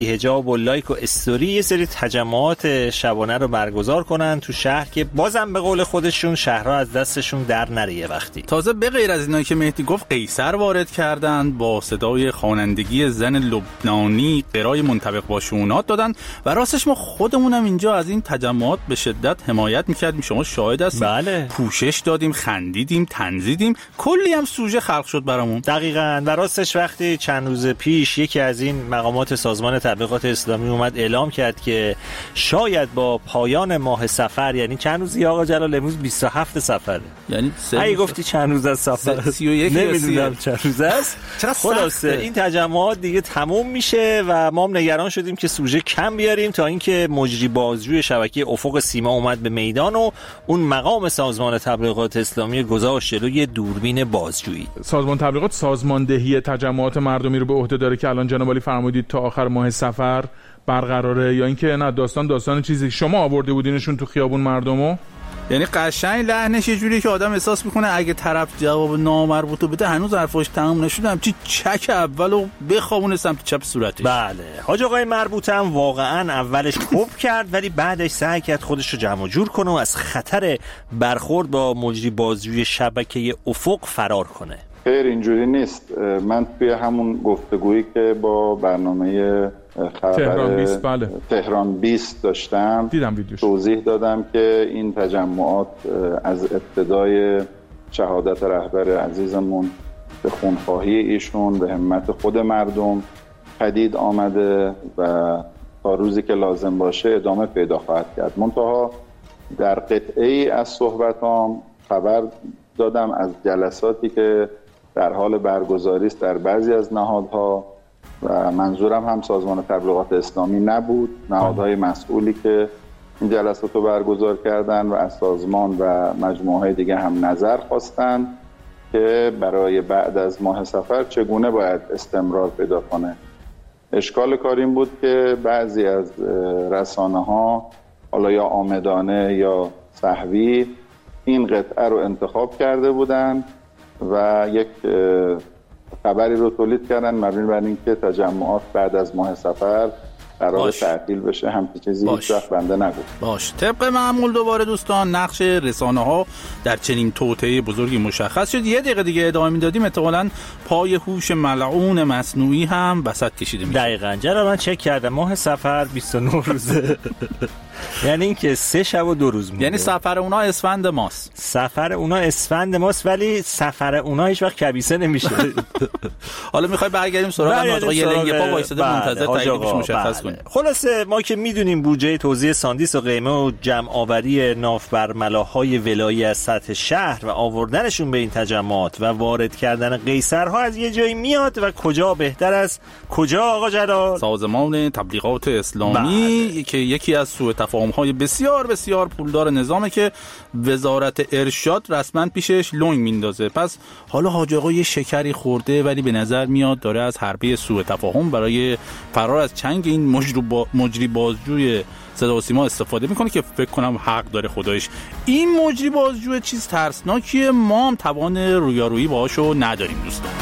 حجاب و لایک و استوری یه سری تجمعات شبانه رو برگزار کنن تو شهر که بازم به قول خودشون شهرها از دستشون در نره یه وقتی. تازه به غیر از اینایی که مهدی گفت قیصر وارد کردن، با صدای خوانندگی زن لبنانی قرای منطبق با شونات دادن و راستش ما خودمونم اینجا از این تجمعات به شدت حمایت می‌کردیم. شما شاهد هستید. بله. پوشش دادیم، خندیدیم، تنزیدیم، کلی هم سوژه خلق شد برامون. دقیقاً. و راستش وقتی چند روز پیش یکی از این مقامات سازمان تبلیغات اسلامی اومد اعلام کرد که شاید با پایان ماه صفر، یعنی چند روزی آقا جلال؟ امروز 27 صفره، یعنی اگه گفتی چند روز از صفر 31 نمیدونم چند روز است. خلاصه این تجمعات دیگه تموم میشه و ما هم نگران شدیم که سوژه کم بیاریم تا اینکه مجری بازجوی شبکه افق سیما اومد به میدان و اون مقام سازمان تبلیغات اسلامی گذاشت جلوی دوربین بازجویی. سازمان تبلیغات سازماندهی تجمعات مردمی رو به عهده داره که الان جناب عالی فرمودید تا آخر ماه صفر برقراره، یا اینکه نه داستان چیزی شما آورده بودینشون تو خیابون مردمو؟ یعنی قشنگ لحنش یه جوری که آدم احساس میکنه اگه طرف جواب نامربوطو بده هنوز حرفاش تموم نشده، چی چک اولو بخوابونه سمت چپ صورتش. بله، حاج آقای مربوطه هم واقعا اولش خوب کرد ولی بعدش سعی کرد خودش رو جمع جور کنه و از خطر برخورد با مجری بازجوی شبکه افق فرار کنه. خیر، اینجوری نیست. من توی همون گفتگویی که با برنامه تهران 20 داشتم توضیح دادم که این تجمعات از ابتدای شهادت رهبر عزیزمون به خونخواهی ایشون به همت خود مردم پدید آمده و تا روزی که لازم باشه ادامه پیدا خواهد کرد. منتها در قطعه‌ای از صحبتام خبر دادم از جلساتی که در حال برگزاری است در بعضی از نهادها و منظورم هم سازمان تبلیغات اسلامی نبود، نهادهای مسئولی که این جلسات رو برگزار کردن و از سازمان و مجموعه دیگه هم نظر خواستن که برای بعد از ماه صفر چگونه باید استمرار پیدا کنه. اشکال کار این بود که بعضی از رسانه‌ها حالا یا عامدانه یا سهوی این قطعه رو انتخاب کرده بودن و یک خبری رو تولید کردن مبنی بر اینکه تجمعات بعد از ماه صفر قرار تعطیل بشه. همچین چیزی هیچ وقت بنده نگفت. باش. طبق معمول دوباره دوستان نقش رسانه‌ها در چنین توطئه بزرگی مشخص شد. یه دقیقه دیگه ادامه میدادیم احتمالاً پای هوش ملعون مصنوعی هم وسط کشیده میشه. دقیقاً. جناب من چک کردم ماه صفر 29 روزه. یعنی اینکه 3 شب و 2 روز مونده. یعنی سفر اونا اسفند ماست. سفر اونا اسفند ماست ولی سفر اونا هیچ وقت کبیسه نمیشه. حالا میخوای برگردیم سراغ ناطق یه لنگ پا وایساده منتظر تاییدش مشخص کنیم. خلاصه ما که میدونیم بودجه توزیع ساندیس و قیمه و جمع آوری ناف بر ملاهای ولایی از سطح شهر و آوردنشون به این تجمعات و وارد کردن قیصرها از یه جایی میاد و کجا بهتر از کجا آقا جلال؟ سازمان تبلیغات اسلامی که یکی از سوء تفاهم‌های بسیار بسیار پولدار نظامه که وزارت ارشاد رسما پیشش لنگ میندازه. پس حالا حاج آقا یه شکری خورده ولی به نظر میاد داره از حربه سوء تفاهم برای فرار از چنگ این مجری بازجوی صدا و سیما استفاده میکنه که فکر کنم حق داره خدایش. این مجری بازجوی چیز ترسناکیه، ما هم توان رویارویی باهاشو نداریم دوستان.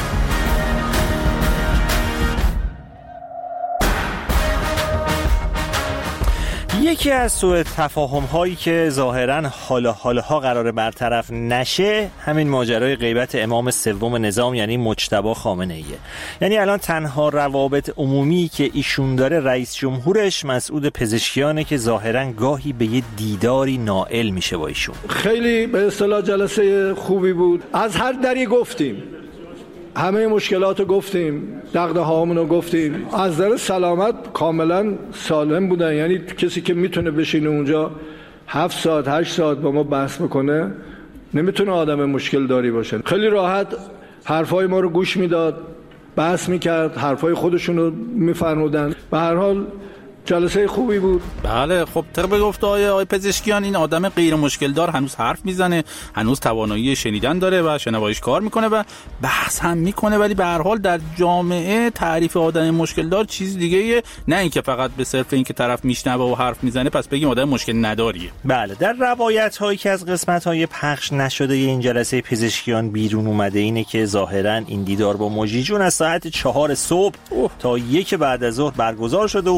یکی از سوء تفاهم هایی که ظاهرا حالا قرار برطرف نشه همین ماجرای غیبت امام سوم نظام یعنی مجتبی خامنه ایه. یعنی الان تنها روابط عمومی که ایشون داره رئیس جمهورش مسعود پزشکیانه که ظاهرا گاهی به یه دیداری نائل میشه با ایشون. خیلی به اصطلاح جلسه خوبی بود. از هر دری گفتیم، همه مشکلات رو گفتیم، دغدغه هامون رو گفتیم. از نظر سلامت کاملا سالم بودن، یعنی کسی که میتونه بشینه اونجا 7 ساعت 8 ساعت با ما بحث بکنه نمیتونه آدم مشکل داری باشه. خیلی راحت حرفای ما رو گوش میداد، بحث میکرد، حرفای خودشون رو میفرمودن. به هر حال جلسه خوبی بود. بله خب طبق گفته‌های آقای پزشکیان این آدم غیر مشکل دار هنوز حرف میزنه، هنوز توانایی شنیدن داره و شنواییش کار میکنه و بحث هم میکنه، ولی به هر حال در جامعه تعریف آدم مشکل دار چیز دیگه، نه اینکه فقط به صرف اینکه طرف میشنوه و حرف میزنه پس بگیم آدم مشکل نداریه. بله در روایت هایی که از قسمت های پخش نشده این جلسه پزشکیان بیرون اومده اینه که ظاهرا این دیدار با مجری جون از ساعت 4 صبح تا 1 بعد از ظهر برگزار شده و